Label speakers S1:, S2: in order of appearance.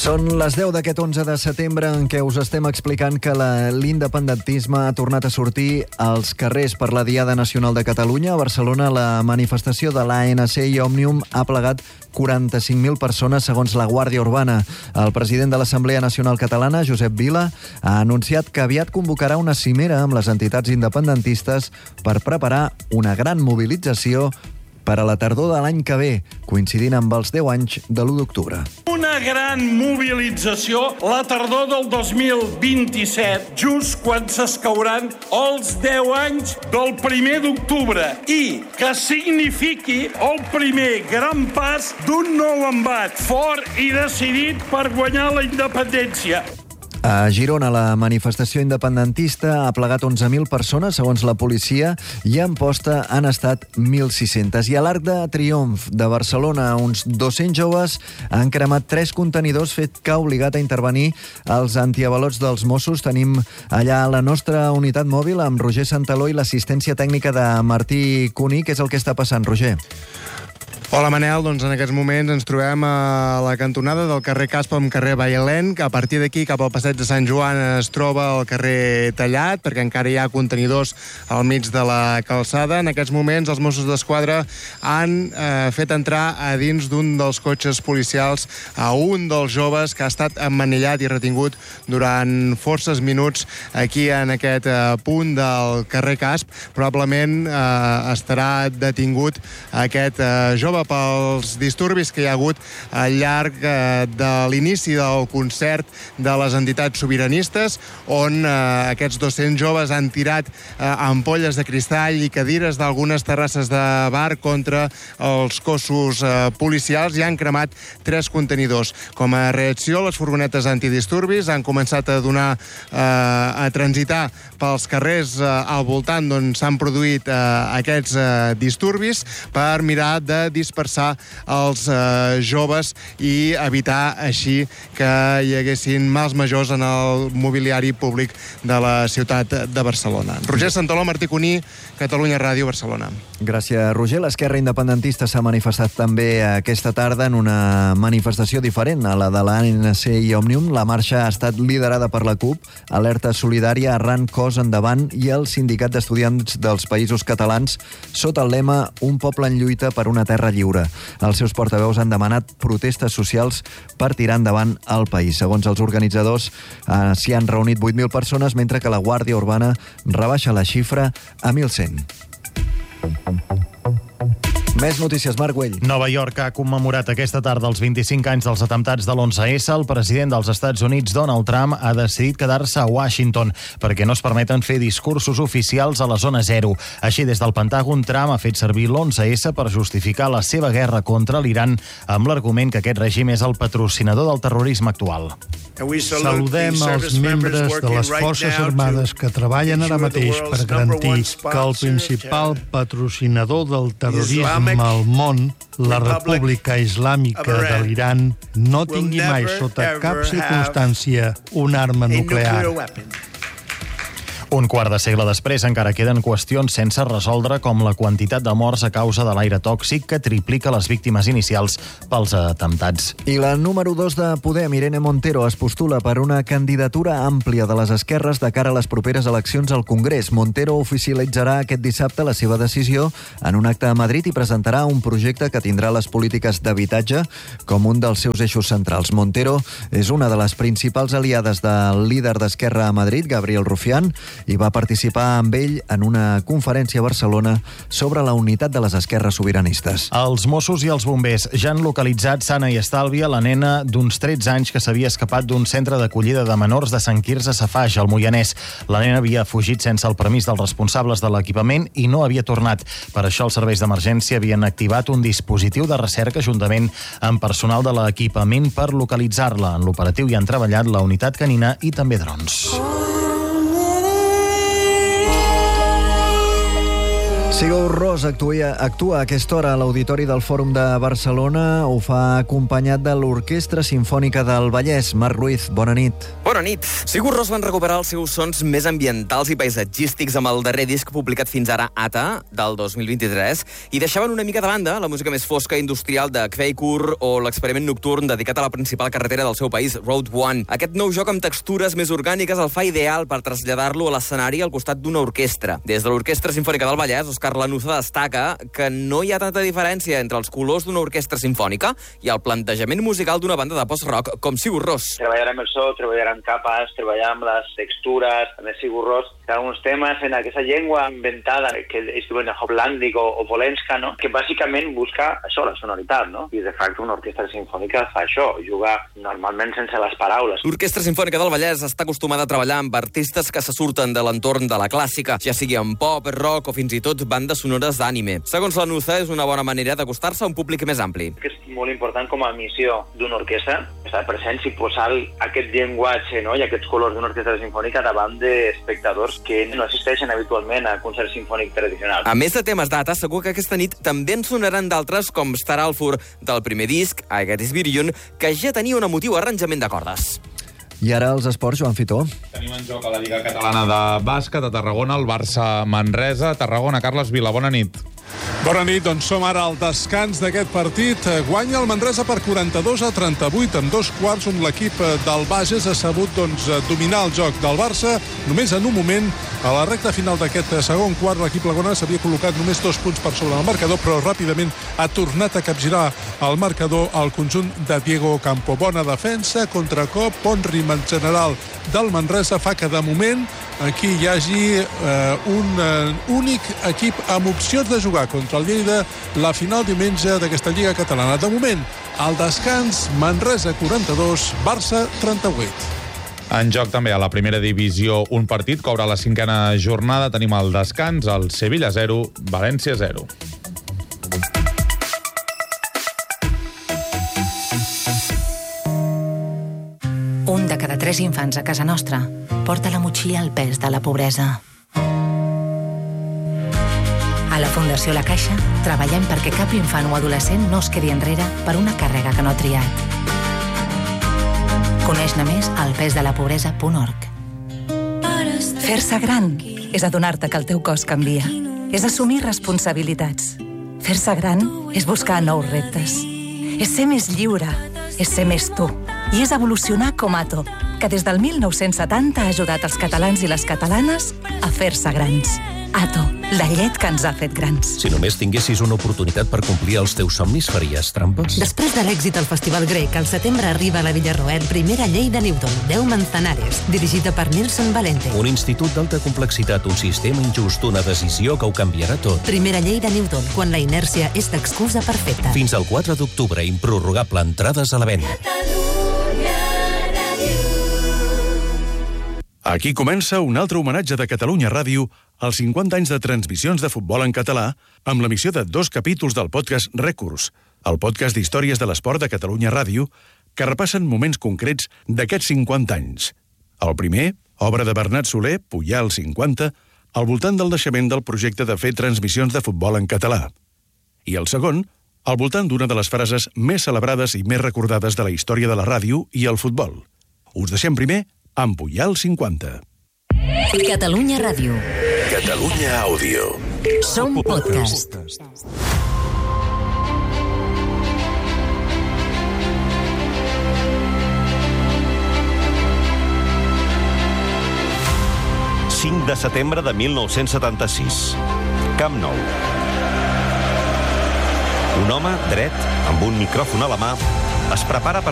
S1: Són les 10 d'aquest 11 de setembre en què us estem explicant que l'independentisme ha tornat a sortir als carrers per la Diada Nacional de Catalunya. A Barcelona, la manifestació de l'ANC i Òmnium ha plegat 45.000 persones, segons la Guàrdia Urbana. El president de l'Assemblea Nacional Catalana, Josep Vila, ha anunciat que aviat convocarà una cimera amb les entitats independentistes per preparar una gran mobilització per a la tardor de l'any que ve, coincidint amb els 10 anys de l'1 d'octubre.
S2: Una gran mobilització la tardor del 2027, just quan s'escauran els 10 anys del 1 d'octubre, i que signifiqui el primer gran pas d'un nou embat fort i decidit per guanyar la independència.
S1: A Girona, la manifestació independentista ha plegat 11.000 persones, segons la policia, i en posta han estat 1.600. I a l'Arc de Triomf de Barcelona, uns 200 joves han cremat 3 contenidors, fet que ha obligat a intervenir els antiavalots dels Mossos. Tenim allà la nostra unitat mòbil amb Roger Santaló i l'assistència tècnica de Martí Cuní. Què és el que està passant, Roger?
S3: Hola, Manel. Doncs en aquests moments ens trobem a la cantonada del carrer Caspa amb carrer Bailèn, que a partir d'aquí cap al passeig de Sant Joan es troba el carrer tallat, perquè encara hi ha contenidors al mig de la calçada. En aquests moments els Mossos d'Esquadra han fet entrar a dins d'un dels cotxes policials a un dels joves que ha estat emmanillat i retingut durant forces minuts aquí en aquest punt del carrer Casp. Probablement estarà detingut aquest jove pels disturbis que hi ha hagut al llarg de l'inici del concert de les entitats sobiranistes, on aquests 200 joves han tirat ampolles de cristall i cadires d'algunes terrasses de bar contra els cossos policials i han cremat 3 contenidors. Com a reacció, les furgonetes antidisturbis han començat a transitar pels carrers al voltant d'on s'han produït aquests disturbis per mirar de dispersar els joves i evitar així que hi haguessin mals majors en el mobiliari públic de la ciutat de Barcelona. Roger Santaló, Martí Cuní, Catalunya Ràdio, Barcelona.
S1: Gràcies, Roger. L'Esquerra Independentista s'ha manifestat també aquesta tarda en una manifestació diferent a la de l'ANC i Òmnium. La marxa ha estat liderada per la CUP, Alerta Solidària, Arran, Cos Endavant i el Sindicat d'Estudiants dels Països Catalans, sota el lema Un poble en lluita per una terra lliure. Els seus portaveus han demanat protestes socials per tirar endavant el país. Segons els organitzadors, s'hi han reunit 8.000 persones, mentre que la Guàrdia Urbana rebaixa la xifra a 1.100. Més notícies, Marc Güell.
S4: Nova York ha commemorat aquesta tarda els 25 anys dels atemptats de l'11S. El president dels Estats Units, Donald Trump, ha decidit quedar-se a Washington perquè no es permeten fer discursos oficials a la zona zero. Així, des del Pentàgon, Trump ha fet servir l'11S per justificar la seva guerra contra l'Iran amb l'argument que aquest règim és el patrocinador del terrorisme actual.
S5: Saludem els membres de les Forces Armades que treballen ara mateix per garantir que el principal patrocinador del terrorisme al món, la República Islàmica de l'Iran, no tingui mai sota cap circumstància una arma nuclear.
S4: Un quart de segle després encara queden qüestions sense resoldre, com la quantitat de morts a causa de l'aire tòxic, que triplica les víctimes inicials pels atemptats.
S1: I la número 2 de Podem, Irene Montero, es postula per una candidatura àmplia de les esquerres de cara a les properes eleccions al Congrés. Montero oficialitzarà aquest dissabte la seva decisió en un acte a Madrid i presentarà un projecte que tindrà les polítiques d'habitatge com un dels seus eixos centrals. Montero és una de les principals aliades del líder d'Esquerra a Madrid, Gabriel Rufián, i va participar amb ell en una conferència a Barcelona sobre la unitat de les esquerres sobiranistes.
S4: Els Mossos i els bombers ja han localitzat sana i estàlvia la nena d'uns 13 anys que s'havia escapat d'un centre d'acollida de menors de Sant Quirze Safaix, al Moianès. La nena havia fugit sense el permís dels responsables de l'equipament i no havia tornat. Per això els serveis d'emergència havien activat un dispositiu de recerca juntament amb personal de l'equipament per localitzar-la. En l'operatiu hi han treballat la unitat canina i també drons.
S1: Sigur Ros actua a aquesta hora a l'Auditori del Fòrum de Barcelona. Ho fa acompanyat de l'Orquestra Simfònica del Vallès. Marc Ruiz, bona nit.
S6: Bona nit. Sigur Ros van recuperar els seus sons més ambientals i paisatgístics amb el darrer disc publicat fins ara, Ata, del 2023, i deixaven una mica de banda la música més fosca industrial de Kveikur o l'experiment nocturn dedicat a la principal carretera del seu país, Road One. Aquest nou joc amb textures més orgàniques el fa ideal per traslladar-lo a l'escenari al costat d'una orquestra. Des de l'Orquestra Simfònica del Vallès, Òscar Lanuza destaca que no hi ha tanta diferència entre els colors d'una orquestra simfònica i el plantejament musical d'una banda de post-rock com Sigur Ros.
S7: Treballar amb el so, treballar amb capes, treballar amb les textures, també Sigur Ros, que alguns temes en aquesta llengua inventada que es diuen hoplàndic o volenska, no? Que bàsicament busca això, la sonoritat, no? I de facto una orquestra simfònica fa això, juga normalment sense les paraules.
S6: L'Orquestra Simfònica del Vallès està acostumada a treballar amb artistes que se surten de l'entorn de la clàssica, ja sigui en pop, rock o fins i tot bandes sonores d'ànime. Segons Lanuza, és una bona manera d'acostar-se a un públic més ampli.
S7: És molt important com a missió d'una orquestra estar present i posar aquest llenguatge, no? I aquests colors d'una orquestra simfònica davant d'espectadors que no assisteixen habitualment a concerts simfònics tradicionals.
S6: A més de temes d'Ata, segur que aquesta nit també en sonaran d'altres com Star Alfur del primer disc, I Get Is Virgin, que ja tenia un emotiu arranjament de cordes.
S1: I ara els esports, Joan Fitó.
S8: Tenim en joc a la Lliga Catalana de Bàsquet, a Tarragona, el Barça-Manresa. Tarragona, Carles Vila, bona nit.
S9: Bona nit, doncs som ara al descans d'aquest partit. Guanya el Manresa per 42-38 en 2 quarts, on l'equip del Bages ha sabut dominar el joc del Barça. Només en un moment, a la recta final d'aquest segon quart, l'equip lagunà s'havia col·locat només 2 punts per sobre del marcador, però ràpidament ha tornat a capgirar el marcador al conjunt de Diego Campo. Bona defensa, contracop, bon ritme en general del Manresa fa que de moment aquí hi hagi un únic equip amb opcions de jugar contra el Lleida la final diumenge d'aquesta Lliga Catalana. De moment, al descans, Manresa 42, Barça 38.
S8: En joc també a la primera divisió un partit que obre la 5a jornada. Tenim el descans, el Sevilla 0, València 0.
S10: Un de cada 3 infants a casa nostra porta a la motxilla el pes de la pobresa. A la Fundació La Caixa treballem perquè cap infant o adolescent no es quedi enrere per una càrrega que no ha triat. Coneix-ne més al pesdelapobresa.org. Fer-se gran és adonar-te que el teu cos canvia. És assumir responsabilitats. Fer-se gran és buscar nous reptes. És ser més lliure. És ser més tu. I és evolucionar com Ato, que des del 1970 ha ajudat els catalans i les catalanes a fer-se grans. Ato, la llet que ens ha fet grans.
S11: Si només tinguessis una oportunitat per complir els teus somnis, faries trampes?
S12: Després de l'èxit al Festival Grec, al setembre arriba a la Villarroel primera llei de Newton, 10 Manzanares, dirigida per Nelson Valente.
S11: Un institut d'alta complexitat, un sistema injust, una decisió que ho canviarà tot.
S12: Primera llei de Newton, quan la inèrcia és l'excusa perfecta.
S11: Fins al 4 d'octubre, improrrogable, entrades a la venda.
S13: Aquí comença un altre homenatge de Catalunya Ràdio als 50 anys de transmissions de futbol en català amb l'emissió de 2 capítols del podcast Rècords, el podcast d'històries de l'esport de Catalunya Ràdio, que repassen moments concrets d'aquests 50 anys. El primer, obra de Bernat Soler, Pujal 50, al voltant del naixement del projecte de fer transmissions de futbol en català. I el segon, al voltant d'una de les frases més celebrades i més recordades de la història de la ràdio i el futbol. Us deixem primer amb Pujal 50.
S12: Catalunya Ràdio.
S13: Catalunya Àudio.
S12: Som podcast.
S14: De setembre de 1976. Camp Nou. Un home dret, amb un micròfon a la mà, es prepara per